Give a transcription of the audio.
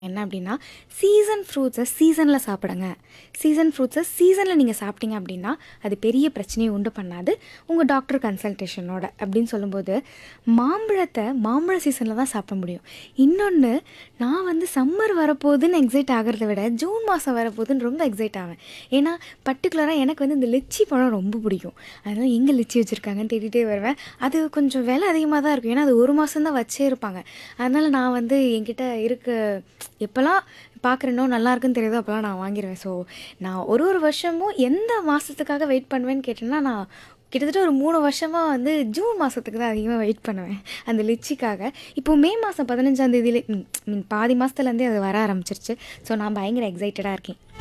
என்ன அப்படின்னா, சீசன் ஃப்ரூட்ஸை சீசனில் சாப்பிடுங்க. சீசன் ஃப்ரூட்ஸை சீசனில் நீங்கள் சாப்பிட்டீங்க அப்படின்னா, அது பெரிய பிரச்சனையை உண்டு பண்ணாது, உங்கள் டாக்டர் கன்சல்டேஷனோட அப்படின்னு சொல்லும்போது, மாம்பழ சீசனில் தான் சாப்பிட முடியும். இன்னொன்று, நான் வந்து சம்மர் வரப்போகுதுன்னு எக்ஸைட் ஆகிறத விட, ஜூன் மாதம் வரப்போகுதுன்னு ரொம்ப எக்ஸைட் ஆவேன். ஏன்னா, பர்டிகுலராக எனக்கு வந்து இந்த லிச்சி பழம் ரொம்ப பிடிக்கும். அதனால் எங்கே லிச்சி வச்சுருக்காங்கன்னு தேடிட்டே வருவேன். அது கொஞ்சம் விலை அதிகமாக தான் இருக்கும். ஏன்னா, அது ஒரு மாதம் தான் வச்சே இருப்பாங்க. அதனால் நான் வந்து என்கிட்ட எப்போல்லாம் பார்க்குறேனோ நல்லா இருக்குன்னு தெரியுதோ அப்போல்லாம் நான் வாங்கிடுவேன். ஸோ நான் ஒரு வருஷமும் எந்த மாதத்துக்காக வெயிட் பண்ணுவேன்னு கேட்டேன்னா, நான் கிட்டத்தட்ட ஒரு 3 வருஷமாக வந்து ஜூன் மாதத்துக்கு தான் அதிகமாக வெயிட் பண்ணுவேன் அந்த லிச்சிக்காக. இப்போது மே மாதம் 15ஆம் தேதியிலே பாதி மாதத்துலேருந்தே அது வர ஆரம்பிச்சிருச்சு. ஸோ நான் பயங்கர எக்ஸைட்டடாக இருக்கேன்.